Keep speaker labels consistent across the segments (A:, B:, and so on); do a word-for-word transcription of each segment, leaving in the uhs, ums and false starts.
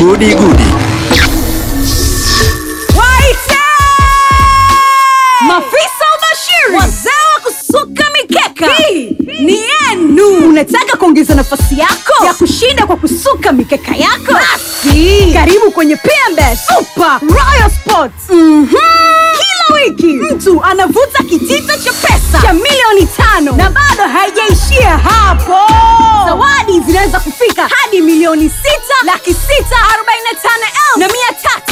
A: Gudi Gudi.
B: Waite! Mafisa ubashiri, wazee wa kusuka mikeka, hii ni yenu. Unataka kuongeza nafasi yako ya kushinda kwa kusuka mikeka yako? Basi karibu kwenye P M B S Super Royal Sports. Mhm. Kila wiki mtu anavuta kitita cha pesa cha milioni tano na bado haijaishia hapo. Zawadi zinaweza kufika hadi milioni sita laki sita arobaini na tano elfu na mia tatu.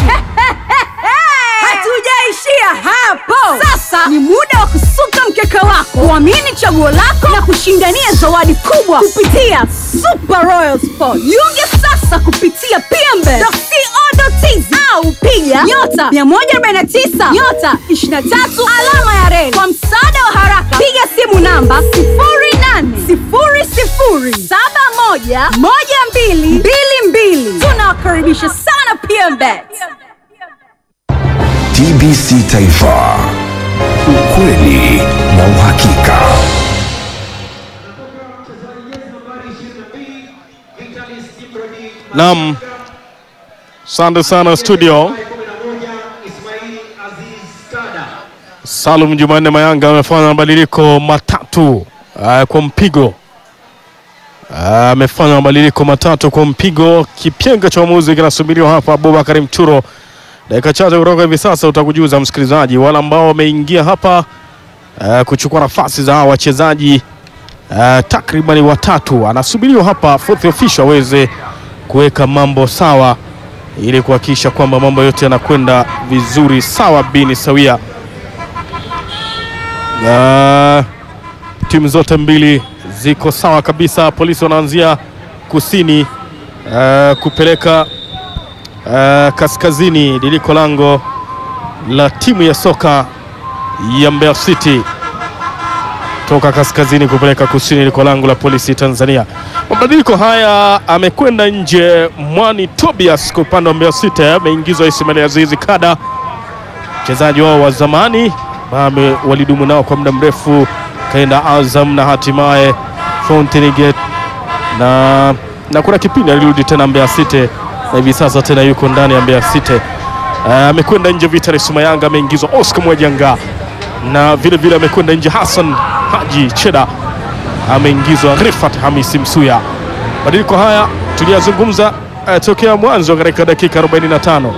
B: Hatujaishia hapo. Sasa ni muda wa kusuka mkeka wako, kuamini chaguo lako na kushindania zawadi kubwa kupitia Super Royal Sport. Jiunge sasa kupitia p m b dot co dot t z au piga nyota mia moja arobaini na tisa nyota ishirini na tatu alama ya reli. Kwa msaada wa haraka piga simu namba sifuri nane sifuri sifuri saba moja moja mbili mbili mbili. Tunawakaribisha sana P M B S.
A: T B C Taifa, ukweli na uhakika.
C: Naam, asante sana studio. Salum Jumanne Mayanga amefanya mabadiliko matatu uh, kwa mpigo. Amefanya uh, mabadiliko matatu kwa mpigo. Kipenga cha uamuzi kinasubiriwa hapa. Abubakar Mturo, dakika chache kutoka hivi sasa utakujuza msikilizaji wale ambao wameingia hapa uh, kuchukua nafasi za wachezaji uh, takriban watatu. Anasubiriwa hapa fourth official aweze kuweka mambo sawa ili kuhakikisha kwamba mambo yote yanakwenda vizuri sawa bini sawia. Uh, timu zote mbili ziko sawa kabisa. Polisi wanaanzia kusini uh, kupeleka uh, kaskazini diliko lango la timu ya soka ya Mbeya City. Toka kaskazini kupeleka kusini diliko lango la Polisi Tanzania. Mabadiliko haya amekwenda nje Mwani Tobias kwa upande wa Mbeya City, ameingizwa Ismail Azizi Kada, mchezaji wao wa zamani ambao walidumu nao kwa muda mrefu, kaenda Azam na hatimaye Fountain Gate na na kuna kipindi alirudi tena Mbeya City na hivi sasa tena yuko ndani ya Mbeya City. Amekwenda uh, nje Vitali Sumayanga, ameingizwa Oscar Mwajanga na vile vile amekwenda nje Hassan Haji Cheda, ameingizwa Rifat Hamisi Msuya. Badiliko haya tuliyazungumza uh, tokea mwanzo katika dakika arobaini na tano.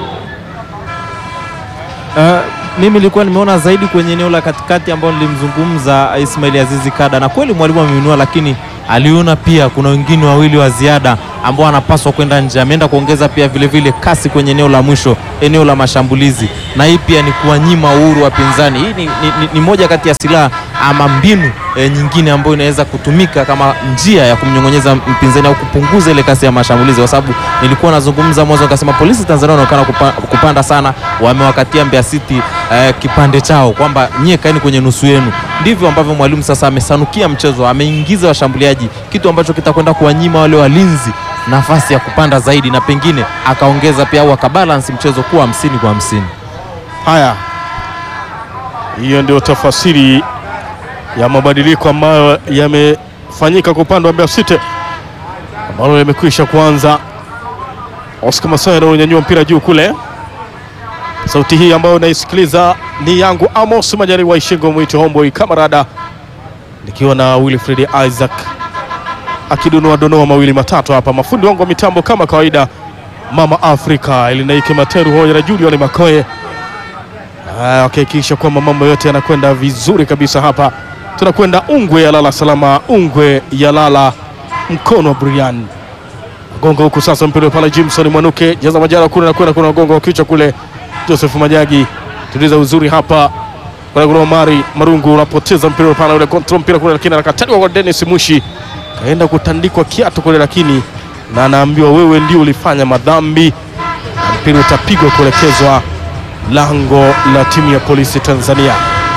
D: Uh, mimi nilikuwa nimeona zaidi kwenye eneo la katikati ambao nilimzungumza Ismail Azizi Kada, na kweli mwalimu ameinua, lakini aliona pia kuna wengine wawili wa ziada ambao anapaswa kwenda nje. Ameenda kuongeza pia vile vile kasi kwenye eneo la mwisho, eneo la mashambulizi, na hii pia ni kuwanyima uhuru wa pinzani. Hii ni, ni, ni, ni moja kati ya silaha ama mbinu e, nyingine ambayo inaweza kutumika kama njia ya kumnyongonyeza mpinzani au kupunguza ile kasi ya mashambulizi, kwa sababu nilikuwa nazungumza mwanzo nikasema Polisi Tanzania wanaonekana kupa, kupanda sana, wamewakatia Mbeya City e, kipande chao kwamba nyie kaeni kwenye nusu yenu. Ndivyo ambavyo mwalimu sasa amesanukia mchezo, ameingiza washambuliaji, kitu ambacho kitakwenda kuwanyima wale walinzi nafasi ya kupanda zaidi, na pengine akaongeza pia au akabalance mchezo kuwa hamsini kwa hamsini.
C: Haya, hiyo ndio tafasiri ya mabadiliko ambayo yamefanyika kwa upande wa Mbeya City, ambalo yamekwisha kuanza. Oscar Masaya ananyanyua mpira juu kule. Sauti hii ambayo unaisikiliza ni yangu Amos Majari wa Ishingo Mwito Homeboy Kamarada, nikiwa na Wilfred Isaac akidonoa donoa mawili matatu hapa. Mafundi wangu wa mitambo kama kawaida Mama Afrika Elinaike Materu hoja na Julian Makoe. Ah, okay, kisha kwamba mambo yote yanakwenda vizuri kabisa hapa. Tunakwenda Ungwe ya lala salama, Ungwe ya lala mkono Brian. Gongo huku sasa, mpira pale Jimson Mwanuke, jaza majara kule na kwenda kuna gongo wa kichwa kule Joseph Majagi. Tuliza uzuri hapa kwa kuna Omari Marungu, unapoteza mpira pale ule control mpira kule, lakini anakataliwa kwa Dennis Mushi. Kaenda kutandikwa kiatu kule, lakini na anaambiwa wewe ndio ulifanya madhambi. Mpira utapigwa kuelekezwa lango la timu ya Polisi Tanzania.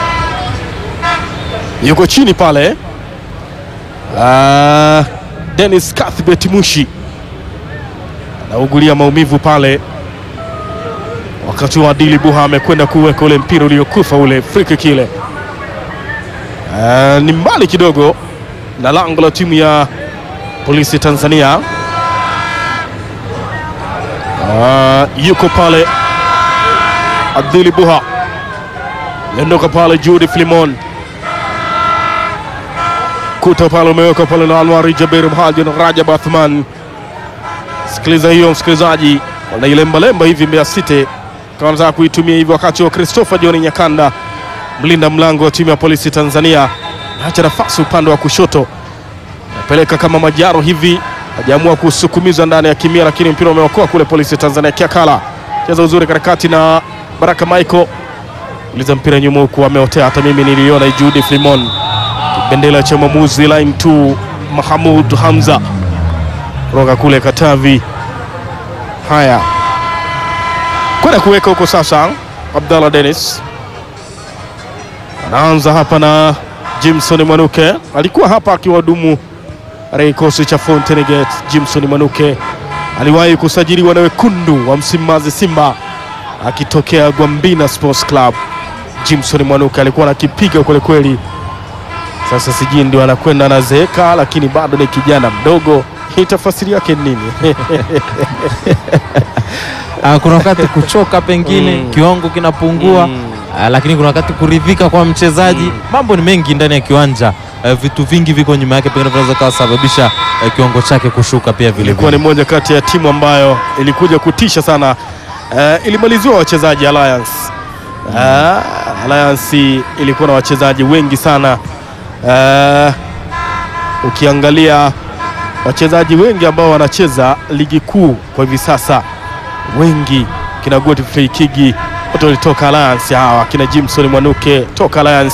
C: Yuko chini pale uh, Dennis Cuthbert Mushi anaugulia maumivu pale, wakati wa Adili Buha amekwenda kuweka ule mpira uliokufa ule free kick ile. Uh, ni mbali kidogo na lango la timu ya Polisi Tanzania. Uh, yuko pale Abduli Buha, lendoka pale Judy Filimon, kuta pale umeweka pale na Anwari Jabir Mhaji na Rajab Athman. Sikiliza hiyo msikilizaji, wanailemba lemba hivi Mbeya City kama za kuitumia hivi, wakati wa Christopher John Nyakanda, mlinda mlango wa timu ya Polisi Tanzania, acha nafasi upande wa kushoto, napeleka kama Majaro hivi, hajaamua kusukumiza ndani ya kimia, lakini mpira umeokoa kule Polisi Tanzania. Kiakala cheza uzuri katikati na Baraka Michael, uliza mpira nyuma huku, ameotea. Hata mimi niliona Judy Filimon, bendera cha mwamuzi line two Mahamud Hamza roga kule Katavi. Haya, kwenda kuweka huko sasa. Abdallah Dennis anaanza hapa na Jimson Mwanuke, alikuwa hapa akiwadumu kikosi cha Fountain Gate. Jimson Mwanuke aliwahi kusajiliwa na wekundu wa Msimbazi Simba akitokea Gwambina Sports Club. Jimson Mwanuke alikuwa anakipiga kweli kweli. Sasa sijui ndio anakwenda anazeeka, lakini bado ni kijana mdogo. Hii tafasiri yake nini?
D: Kuna wakati kuchoka pengine, mm. kiwango kinapungua, mm. lakini kuna wakati kuridhika kwa mchezaji. mm. Mambo ni mengi ndani ya kiwanja, uh, vitu vingi viko nyuma yake, pengine vinaweza kusababisha uh, kiwango chake kushuka pia vile.
C: Ilikuwa ni moja kati ya timu ambayo ilikuja kutisha sana. Uh, ilimaliziwa wachezaji Alliance. mm. uh, Alliance ilikuwa na wachezaji wengi sana. Uh, ukiangalia wachezaji wengi ambao wanacheza ligi kuu kwa hivi sasa, wengi kina Godfrey Kigi wote walitoka Alliance, hawa kina Jimson Mwanuke toka Alliance.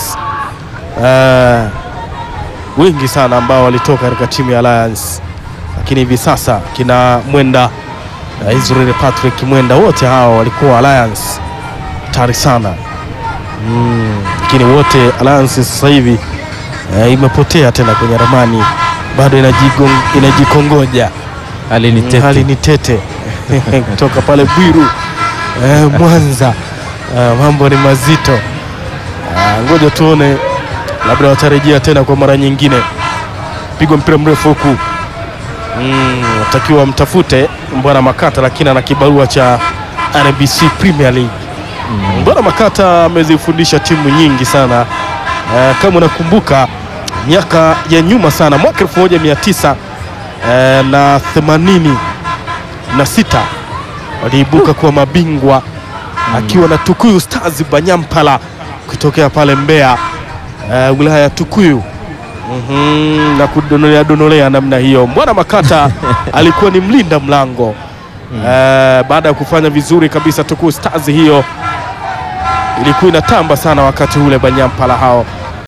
C: Uh, wengi sana ambao walitoka katika timu ya Alliance, lakini hivi sasa kina Mwenda uh, Israel Patrick Mwenda, wote hawa walikuwa Alliance tari sana. mm, lakini wote Alliance sasa hivi uh, imepotea tena kwenye ramani, bado inajikongoja.
D: Hali ni tete,
C: hali ni tete. Kutoka pale Bwiru eh, Mwanza, eh, mambo ni mazito. eh, ngoja tuone, labda watarejea tena kwa mara nyingine. Pigwa mpira mrefu huku, mm, takiwa mtafute Mbwana Makata, lakini ana kibarua cha N B C Premier League. mm. Mbwana Makata amezifundisha timu nyingi sana. eh, kama unakumbuka miaka ya nyuma sana, mwaka elfu moja mia tisa eh, na themanini na sita waliibuka kuwa mabingwa mm. akiwa na Tukuyu Stars Banyampala kutokea pale Mbeya, uh, wilaya ya Tukuyu. mm -hmm, na kudonolea donolea namna hiyo. Mbwana Makata alikuwa ni mlinda mlango. mm. uh, baada ya kufanya vizuri kabisa Tukuyu Stars, hiyo ilikuwa inatamba sana wakati ule Banyampala hao.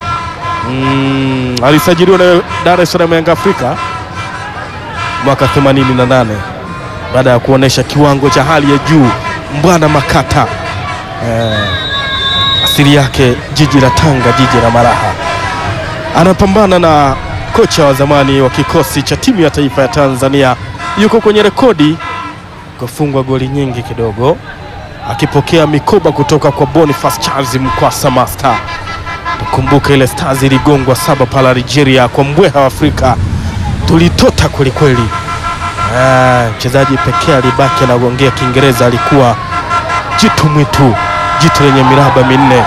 C: mm, alisajiliwa na Dar es Salaam Yanga Afrika mwaka themanini na nane baada ya kuonesha kiwango cha hali ya juu. Mbwana Makata eh, asili yake jiji la Tanga, jiji la Maraha. Anapambana na kocha wa zamani wa kikosi cha timu ya taifa ya Tanzania, yuko kwenye rekodi kufungwa goli nyingi kidogo, akipokea mikoba kutoka kwa Boniface Charles Mkwasa Master. Tukumbuke ile Stars iligongwa saba pala Nigeria kwa mbweha wa Afrika, tulitota kweli kweli. Mchezaji ah, pekee alibaki anagongea Kiingereza alikuwa jitu mwitu, jitu lenye miraba minne.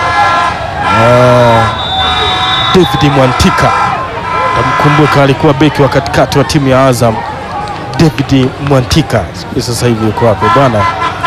C: ah, David Mwantika, tamkumbuka, alikuwa beki wa katikati wa timu ya Azam. David Mwantika sasa hivi yuko wapi bwana?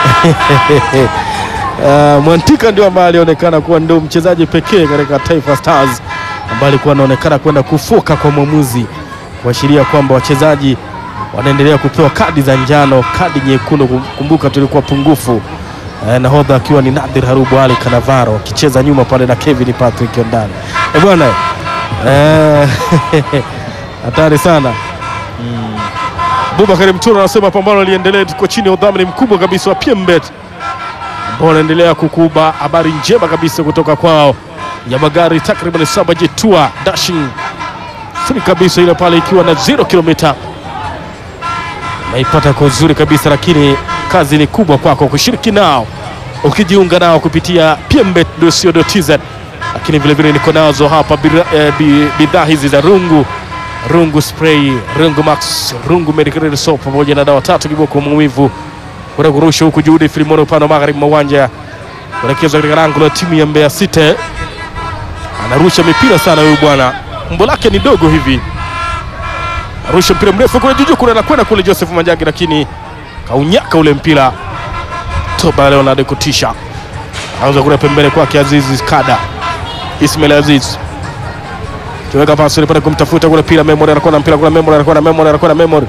C: uh, Mwantika ndio ambaye alionekana kuwa ndio mchezaji pekee katika Taifa Stars ambaye alikuwa anaonekana kwenda kufoka kwa mwamuzi, kuashiria kwamba wachezaji wanaendelea kupewa kadi za njano, kadi nyekundu. Kumbuka tulikuwa pungufu, eh, nahodha akiwa ni Nadir Harubu Ali Kanavaro akicheza nyuma pale na Kevin Patrick Ondani. Eh bwana, eh hatari sana. mm. Bubakari Mturo anasema pambano liendelee, tuko chini ya udhamini mkubwa kabisa wa P M Bet ambao wanaendelea kukuba habari njema kabisa kutoka kwao ya magari takriban saba Jetua dashing free kabisa, ile pale ikiwa na zero kilomita naipata kwa uzuri kabisa, lakini kazi ni kubwa kwako kushiriki nao ukijiunga nao kupitia p m bet dot co dot t z. Lakini vile vile niko nazo hapa bidhaa hizi za rungu rungu spray, rungu max, rungu medical soap pamoja na dawa tatu kiboko maumivu Kuna kurusha huku Jude Filimon upande wa magharibi mwa uwanja. Kuelekeza katika lango la timu ya Mbeya City. Anarusha mipira sana huyu bwana. Umbo lake ni dogo hivi. Arusha mpira mrefu kule juju kule anakwenda kule Joseph Majagi lakini kaunyaka ule mpira. Toba leo na kutisha. Anza kule pembeni kwake Aziz Kada. Ismail Aziz. Tuweka pasi ile pale kumtafuta kule pila Memory anakuwa na mpira kule Memory anakuwa na Memory anakuwa na Memory.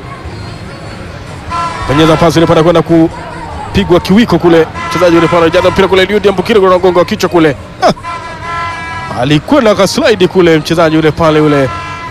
C: Penyeza pasi ile pale kwenda kupigwa kiwiko kule. Mchezaji yule pale jaza mpira kule Liudi Ambukire kuna gongo wa kichwa kule. Ah. Alikuwa na ka slide kule mchezaji yule pale yule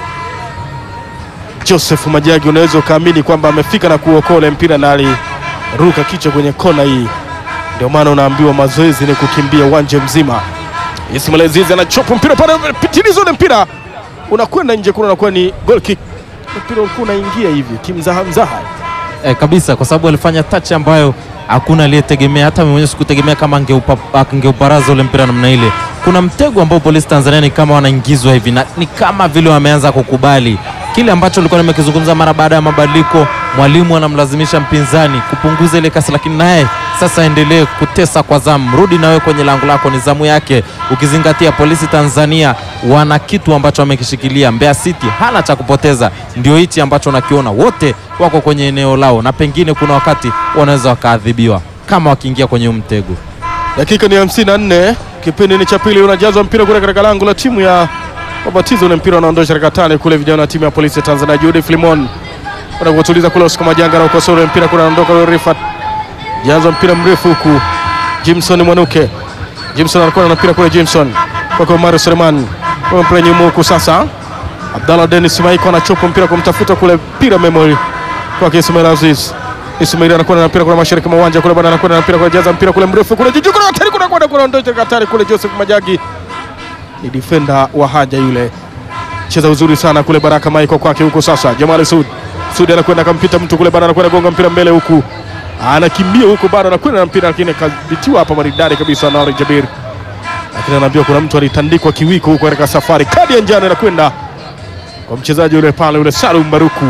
C: Joseph Majagi, unaweza kaamini kwamba amefika na kuokoa mpira na aliruka kichwa kwenye kona hii. Ndio maana unaambiwa mazoezi ni kukimbia uwanja mzima. Ismail Aziz anachopa mpira pale, pitilizo ule mpira unakwenda nje, kuna unakuwa ni goal kick. Mpira ulikuwa unaingia hivi kimzaha mzaha.
D: Eh, kabisa kwa sababu alifanya touch ambayo hakuna aliyetegemea, hata mimi mwenyewe sikutegemea kama angeupa angeuparaza ule mpira namna ile. Kuna mtego ambao Polisi Tanzania ni kama wanaingizwa hivi na ni kama vile wameanza kukubali kile ambacho nilikuwa nimekizungumza mara baada ya mabadiliko. Mwalimu anamlazimisha mpinzani kupunguza ile kasi, lakini naye sasa endelee kutesa kwa zamu. Rudi nawe kwenye lango lako, ni zamu yake. Ukizingatia Polisi Tanzania wana kitu ambacho wamekishikilia. Mbeya City hana cha kupoteza, ndio hichi ambacho nakiona. Wote wako kwenye eneo lao na pengine kuna wakati wanaweza wakaadhibiwa kama wakiingia kwenye mtego.
C: Dakika ni hamsini na nne, kipindi ni cha pili, unajazwa mpira kule katika lango la timu ya Wabatizo, ule mpira unaondosha katika tani kule vijana wa timu ya Polisi Tanzania. Jude Filimon wanakutuliza kule Oscar Majanga na ukosoro ule mpira kuna anaondoka yule Rifat. Jaza mpira mrefu huku Jimson Mwanuke. Jimson anakuwa na mpira kule Jimson. Kwa kwa Mario Suleiman. Kwa mpira nyuma huku sasa. Abdallah Dennis Maiko anachopa mpira kumtafuta kule Pira Memory. Kwa Ismail Aziz. Ismail anakuwa na mpira kule mashariki mwa uwanja kule bwana, anakuwa na mpira kule, jaza mpira kule mrefu kule juju kule hatari kuna kwenda kuna ondosha hatari kule Joseph Majagi. Ni defender wa haja yule. Cheza uzuri sana kule Baraka Maiko kwake huko sasa. Jamal Sud. Sud anakwenda kampita mtu kule bwana, anakwenda gonga mpira mbele huku. Anakimbia huko bado anakwenda na mpira lakini kadhibitiwa hapa maridadi kabisa na Nori Jabir. Lakini anaambiwa kuna mtu alitandikwa kiwiko huko katika safari. Kadi ya njano inakwenda kwa mchezaji yule pale yule Salum Baruku.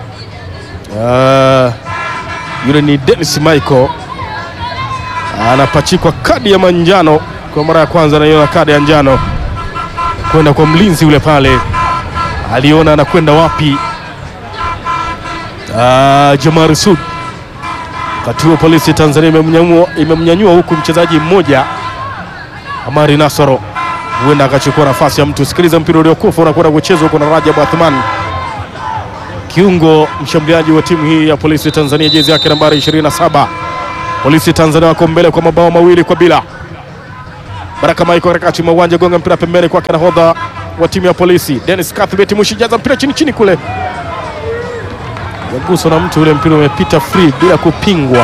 C: Uh, yule ni Dennis Michael. Anapachikwa kadi ya manjano kwa mara ya kwanza, na hiyo kadi ya njano kwenda kwa mlinzi yule pale. Aliona anakwenda wapi. Uh, Jamal Sud. Katuo Polisi Tanzania imemnyanyua imemnyanyua huku mchezaji mmoja Amari Nasoro, huenda akachukua nafasi ya mtu. Sikiliza mpira uliokufa unakwenda kuchezwa huko na Rajab Athman, kiungo mshambuliaji wa timu hii ya Polisi Tanzania, jezi yake nambari ishirini na saba. Polisi Tanzania wako mbele kwa mabao mawili kwa bila. Baraka Maiko katikati mwa uwanja, gonga mpira pembeni kwake nahodha wa timu ya Polisi Dennis Kathibeti Mushijaza mpira chini chini kule. Yaguso na mtu ule, mpira umepita free bila kupingwa.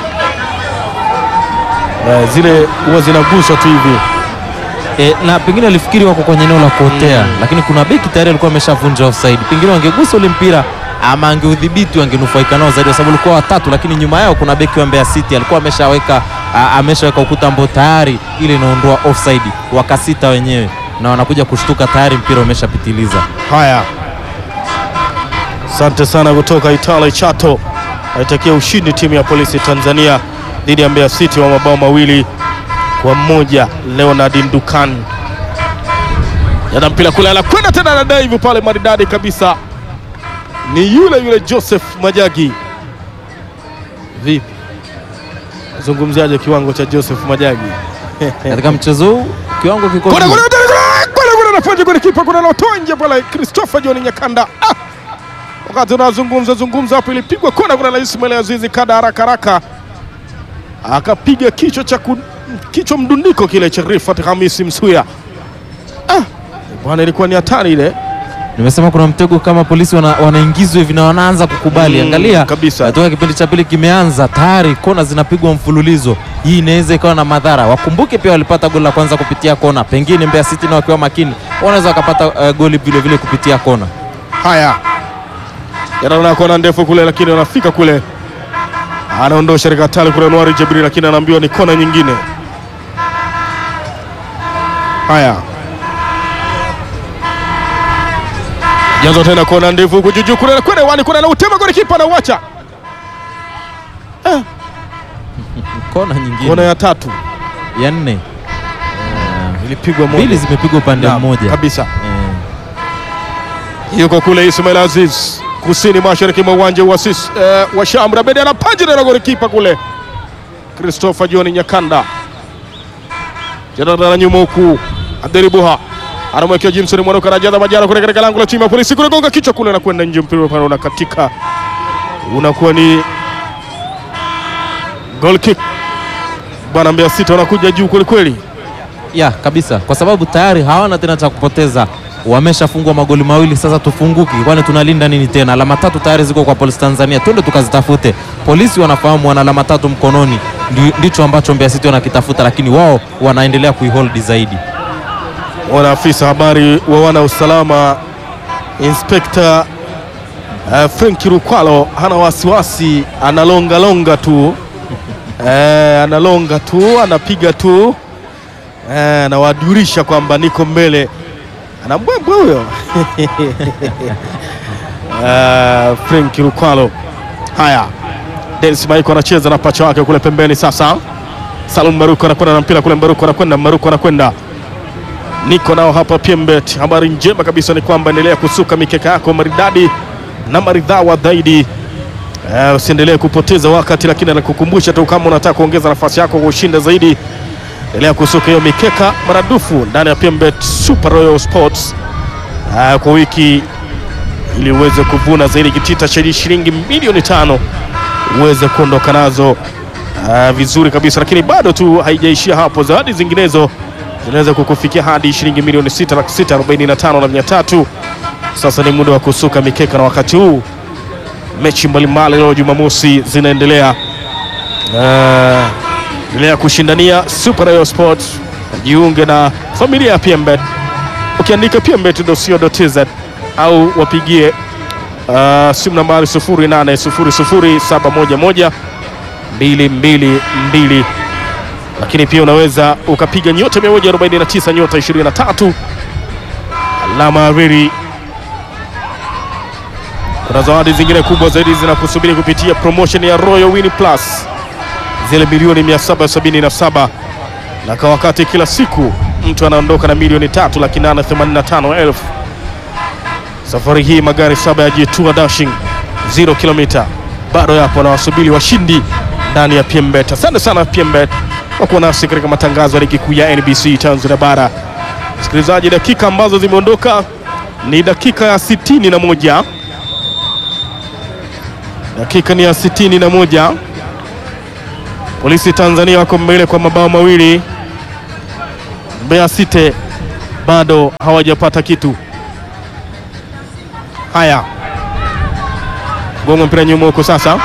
C: Uh, zile huwa zinaguswa tu hivi.
D: E, na pengine alifikiri wako kwenye eneo la kuotea, mm. lakini kuna beki tayari alikuwa ameshavunja offside. Pengine wangegusa ule mpira ama angeudhibiti wangenufaika nao zaidi, kwa sababu walikuwa watatu, lakini nyuma yao kuna beki wa Mbeya City alikuwa ameshaweka ameshaweka ukuta ambao tayari ile inaondoa offside. Wakasita wenyewe na wanakuja kushtuka tayari mpira umeshapitiliza.
C: Haya. Asante sana kutoka Italy Chato. Aitakia ushindi timu ya Polisi Tanzania dhidi ya Mbeya City wa mabao mawili kwa moja. Leonard Ndukan. Yana mpira kule, anakwenda tena na dive pale maridadi kabisa. Ni yule yule Joseph Majagi. Vipi? Zungumziaje kiwango cha Joseph Majagi?
D: Katika mchezo huu kiwango kiko.
C: Kuna kuna kuna kuna nafanya kwa kipa, kuna lotoa nje pale Christopher John Nyakanda. Ah! Wakati tunazungumza zungumza hapo ilipigwa kona kuna la Ismail Azizi Kada haraka haraka. Akapiga kichwa cha kichwa mdundiko kile cha Rifat Hamisi Msuya. Ah! Bwana ilikuwa ni hatari ile.
D: Nimesema kuna mtego kama Polisi wanaingizwa wana hivi na wanaanza kukubali. Mm, angalia kabisa. Toka kipindi cha pili kimeanza tayari kona zinapigwa mfululizo. Hii inaweza ikawa na madhara. Wakumbuke pia walipata goli la kwanza kupitia kona. Pengine Mbeya City na wakiwa makini wanaweza wakapata uh, goli vile vile kupitia kona.
C: Haya. Yanaona kona ndefu kule lakini wanafika kule. Anaondosha rekatali kule Nwari Jabiri lakini anaambiwa ni kona nyingine. Haya. Jazo tena kona ndefu kujuju kule kule wani kuna na utema kwa kipa na uacha. Eh,
D: kona nyingine,
C: kona ya tatu
D: ya nne
C: ilipigwa moja,
D: mbili zimepigwa upande mmoja
C: kabisa.
D: eh.
C: Yuko kule Ismail Aziz kusini mashariki mwa uwanja wa Sis eh, wa Shamra Bedi anapaja na golikipa kule Christopher John Nyakanda. Jana nyuma huku Abderibuha anamwekea Jimson Mwanuka na Jadha Majara kule katika lango la timu ya Polisi kule, gonga kichwa kule na kwenda nje, mpira pale unakatika, unakuwa ni goal kick. Bwana Mbeya City wanakuja juu kweli kweli.
D: Ya kabisa, kwa sababu tayari hawana tena cha kupoteza, wameshafungwa magoli mawili. Sasa tufunguki, kwani tunalinda nini tena? Alama tatu tayari ziko kwa Polisi Tanzania, twende tukazitafute. Polisi wanafahamu wana alama tatu mkononi, ndicho ambacho Mbeya City wanakitafuta, lakini wao wanaendelea kuihold zaidi.
C: Wana afisa habari wa wana usalama Inspector uh, Frank Rukwalo hana wasiwasi, analonga longa tu eh, analonga tu, anapiga tu eh, anawadurisha kwamba niko mbele, anambwembwe huyo uh, Frank Rukwalo. Haya, Dennis Maiko anacheza na pacha wake kule pembeni. Sasa Salum Maruko anakwenda na mpira kule, Maruko anakwenda, Maruko anakwenda, niko nao hapa PMbet. Habari njema kabisa ni kwamba endelea kusuka mikeka yako maridadi na maridhawa zaidi. Uh, usiendelee kupoteza wakati, lakini nakukumbusha tu kama unataka kuongeza nafasi yako kwa ushinda zaidi, endelea kusuka hiyo mikeka maradufu ndani ya PMbet Super Royal Sports uh, kwa wiki, ili uweze kuvuna zaidi kitita cha shilingi milioni tano uweze kuondoka nazo uh, vizuri kabisa. Lakini bado tu haijaishia hapo, zawadi zinginezo zinaweza kukufikia hadi shilingi milioni sita laki sita arobaini na tano na mia tatu. Sasa ni muda wa kusuka mikeka, na wakati huu mechi mbalimbali leo Jumamosi zinaendelea uh, endelea kushindania Super Royal Sports. Jiunge na familia ya PMbet ukiandika pmbet dot co dot tz au wapigie uh, simu nambari sufuri nane sufuri sufuri saba moja moja mbili mbili mbili. Lakini pia unaweza ukapiga nyota mia moja arobaini na tisa nyota ishirini na tatu alama reli. Kuna zawadi zingine kubwa zaidi zinakusubiri kupitia promotion ya Royal Win Plus, zile milioni mia saba sabini na saba, na kwa wakati kila siku mtu anaondoka na milioni tatu laki nane themanini na tano elfu. Safari hii magari saba ya Jetua Dashing zero kilomita bado yapo na wasubiri washindi ndani ya PMbet. Asante sana PMbet kwa kuwa nasi katika matangazo ya ligi kuu ya N B C Tanzania Bara. Msikilizaji, dakika ambazo zimeondoka ni dakika ya sitini na moja. Dakika ni ya sitini na moja. Polisi Tanzania wako mbele kwa mabao mawili. Mbeya City bado hawajapata kitu. Haya, gonga mpira nyuma huko sasa.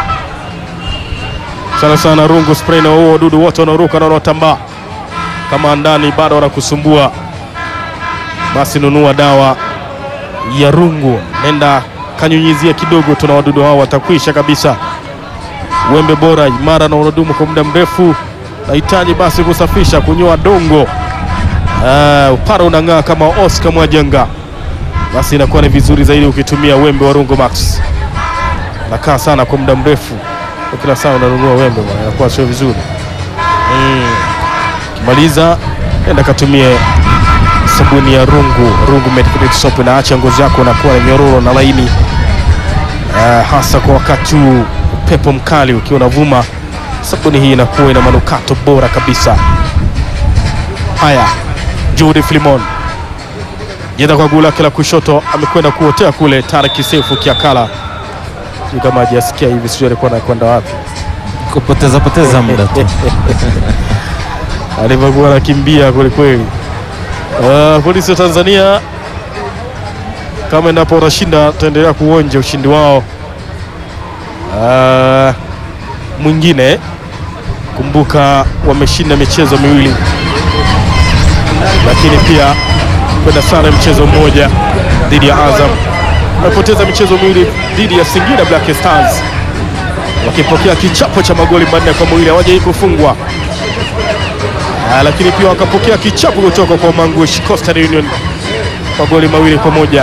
C: Sana sana rungu spray na huo wadudu wote wanaruka na wanatambaa kama ndani bado wanakusumbua, basi nunua dawa ya rungu, nenda kanyunyizia kidogo, tuna wadudu hao watakwisha kabisa. Wembe bora imara na unadumu kwa muda mrefu, nahitaji basi kusafisha, kunyoa dongo, uh, upara unang'aa kama Oscar Mwajanga, basi inakuwa ni vizuri zaidi ukitumia wembe wa Rungu Max. Nakaa sana kwa muda mrefu, kila saa unanunua wembe bwana, inakuwa sio vizuri. Mm. Kimaliza enda katumie sabuni ya Rungu, Rungu Medicated Soap, na acha ngozi yako inakuwa ni nyororo na laini, uh, hasa kwa wakati huu pepo mkali ukiwa unavuma. Sabuni hii inakuwa ina manukato bora kabisa. Haya, Jude Filimon jeda kwa gula kila kushoto, amekwenda kuotea kule Tariki Sefu Kiakala, sio kama hajasikia hivi, sio alikuwa anakwenda wapi,
D: kupoteza poteza muda tu
C: alivyokuwa anakimbia kweli kweli. Uh, Polisi wa Tanzania kama endapo watashinda tutaendelea kuonja ushindi wao uh, mwingine. Kumbuka wameshinda michezo miwili, lakini pia kwenda sana mchezo mmoja dhidi ya Azam, wamepoteza michezo miwili dhidi ya Singida Black Stars, wakipokea kichapo cha magoli manne kwa mawili, hawajawahi kufungwa. Uh, lakini pia wakapokea kichapo kutoka kwa Mangush Coastal Union magoli mawili kwa moja.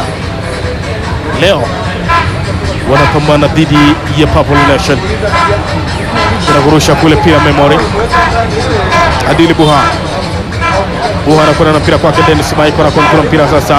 C: Leo wanapambana dhidi ya Purple Nation. Kuna kurusha kule pia Memory. Adili Buha. Buha anakwenda na mpira kwake Dennis Maiko, anakwenda mpira sasa.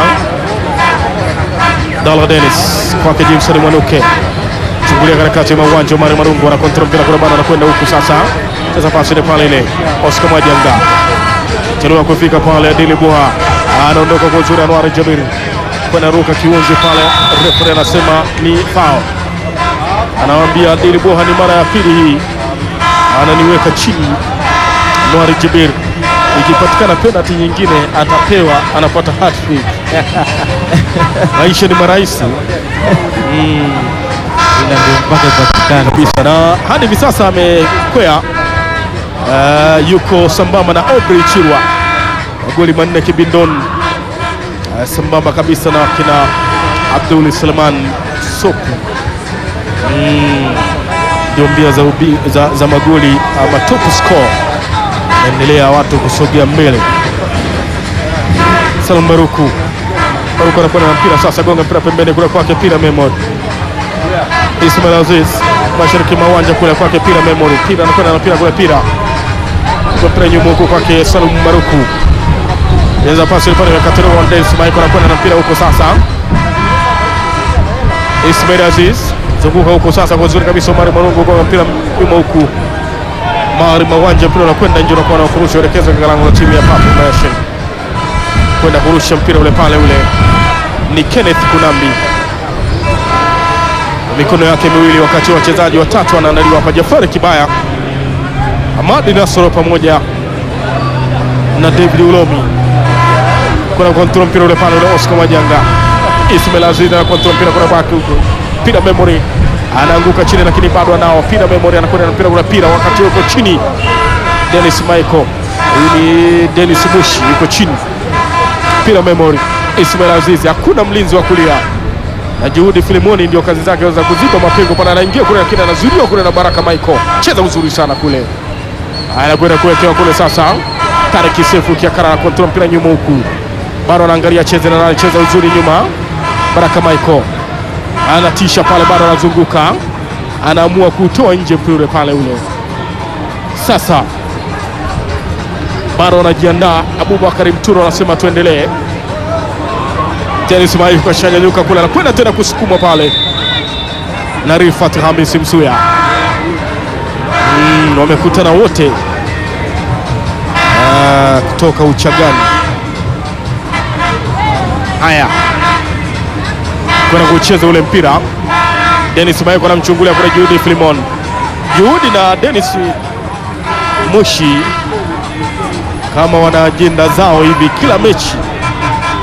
C: Dala Dennis kwake Jimson Mwanuke. Chungulia katikati ya uwanja, Omar Marungu anakontrol mpira kule bado, anakwenda huku sasa. Sasa pasi ile pale ile. Oscar Mwajanga. Chelewa kufika pale Adili Buha. Anaondoka kwa uzuri Anwar Jabir. Kwenda ruka kiunzi pale, referee anasema ni foul. Anawaambia Adili Buha ni mara ya pili hii ananiweka chini Anwar Jabir. Ikipatikana penalty nyingine atapewa, anapata hat-trick. Maisha ni marahisi. Mm.
D: Ila ndio mpaka ipatikane
C: kabisa, na hadi hivi sasa amekwea. Uh, yuko sambamba na Aubrey Chirwa, magoli manne kibindoni. Uh, sambamba kabisa na kina Abdul Salman Sopu. Mm. Ndio mbia za, ubi, za, za magoli ama top score. Naendelea watu kusogea mbele. Salum Baruku. Baruku anakwenda na mpira sasa, gonga mpira pembeni kule kwake Pira Memory. Ismail Aziz mashariki mwa uwanja kule kwake Pira Memory. Pira anakwenda na mpira kule Pira. Kwa mpira nyuma huko kwake Salum Baruku. Yenza pasi ile pale ya Katero Wandes, Michael anakwenda na mpira huko sasa. Ismail Aziz zunguka huko sasa kwa uzuri kabisa, Omar Marungu kwa mpira nyuma huko. Mari Mawanja mpira unakwenda nje, unakuwa na kurusha elekeza kwa lango la timu ya Papu Nation. Kwenda kurusha mpira ule pale, ule ni Kenneth Kunambi. Mikono yake miwili, wakati wachezaji watatu wanaandaliwa hapa. Jafari Kibaya, Ahmadi Nasoro pamoja na David Ulomi. Kuna kontrol mpira ule pale, ule Oscar Majanga. Ismail Aziz na kontrol mpira kwa baki huko. Pira Memory anaanguka chini, lakini bado anao. Pira Memory anakwenda na mpira kwa Pira, wakati yuko chini Dennis Michael. Huyu ni Dennis Mushi yuko chini. Pira Memory, Ismail Aziz, hakuna mlinzi wa kulia. Na Juhudi Filimoni ndio kazi zake za kuziba mapengo pale, anaingia kule lakini anazuiliwa kule na Baraka Michael. Cheza uzuri sana kule. Anakwenda kuwekewa kule sasa. Tariki Sefu Kiakara na kontrol mpira nyuma huku. Bado anaangalia cheze na anacheza uzuri nyuma. Baraka Michael anatisha pale, bado anazunguka, anaamua kutoa nje mpira pale ule. Sasa bado anajiandaa Abubakar Mturo, anasema tuendelee. Dennis Maiko kashanyanyuka kule, anakwenda tena kusukuma pale na Rifat Hamis Msuya. Mm, wamekutana wote ah, kutoka Uchagani. Haya, kwenda kucheza ule mpira. Dennis Maiko anamchungulia kwa Juhudi Filimon. Juhudi na Dennis Mushi kama wana ajenda zao hivi, kila mechi